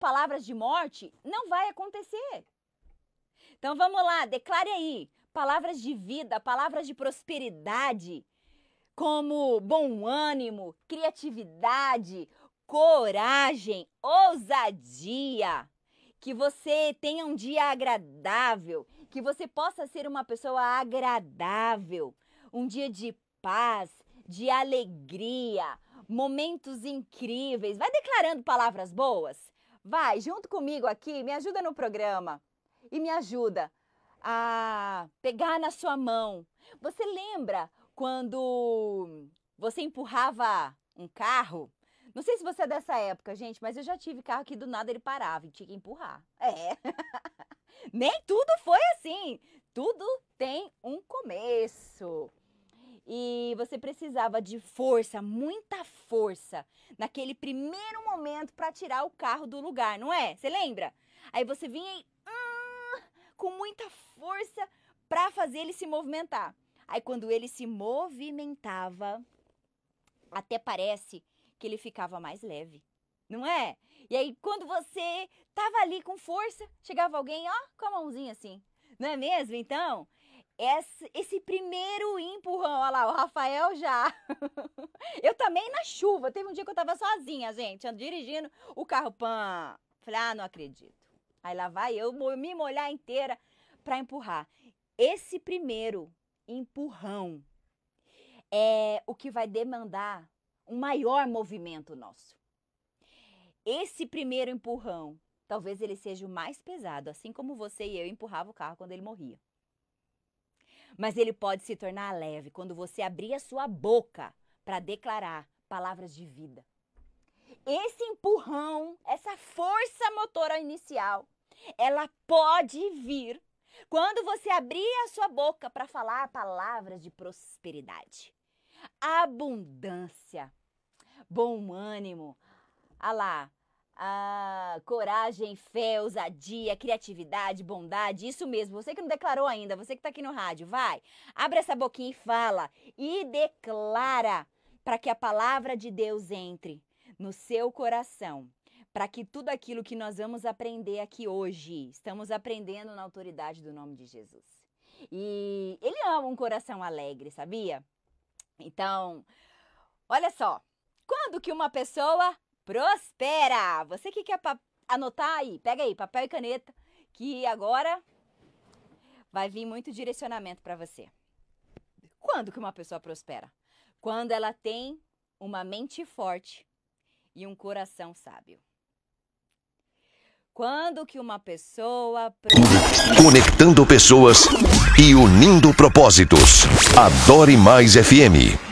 palavras de morte, não vai acontecer. Então vamos lá, declare aí palavras de vida, palavras de prosperidade, como bom ânimo, criatividade, coragem, ousadia. Que você tenha um dia agradável, que você possa ser uma pessoa agradável, um dia de paz, de alegria, momentos incríveis. Vai declarando palavras boas? Vai, junto comigo aqui, me ajuda no programa e me ajuda a pegar na sua mão. Você lembra quando você empurrava um carro? Não sei se você é dessa época, gente, mas eu já tive carro que do nada ele parava e tinha que empurrar. Nem tudo foi assim. Tudo tem um começo. E você precisava de força, muita força, naquele primeiro momento para tirar o carro do lugar, não é? Você lembra? Aí você vinha com muita força para fazer ele se movimentar. Aí quando ele se movimentava, até parece que ele ficava mais leve, não é? E aí quando você tava ali com força, chegava alguém, ó, com a mãozinha assim, não é mesmo? Então, esse primeiro empurrão, olha lá, o Rafael já. Eu também na chuva, teve um dia que eu tava sozinha, gente, dirigindo o carro, pã. Falei, não acredito. Aí lá vai eu me molhar inteira para empurrar. Esse primeiro empurrão é o que vai demandar um maior movimento nosso. Esse primeiro empurrão, talvez ele seja o mais pesado, assim como você e eu empurrava o carro quando ele morria. Mas ele pode se tornar leve quando você abrir a sua boca para declarar palavras de vida. Esse empurrão, essa força motora inicial, ela pode vir quando você abrir a sua boca para falar palavras de prosperidade, abundância, bom ânimo, coragem, fé, ousadia, criatividade, bondade, isso mesmo. Você que não declarou ainda, você que está aqui no rádio, vai, abre essa boquinha e fala e declara para que a palavra de Deus entre no seu coração, para que tudo aquilo que nós vamos aprender aqui hoje, estamos aprendendo na autoridade do nome de Jesus. E ele ama um coração alegre, sabia? Então, olha só, quando que uma pessoa prospera? Você que quer anotar aí, pega aí papel e caneta, que agora vai vir muito direcionamento para você. Quando que uma pessoa prospera? Quando ela tem uma mente forte e um coração sábio. Quando que uma pessoa prospera? Conectando pessoas e unindo propósitos. Adore Mais FM.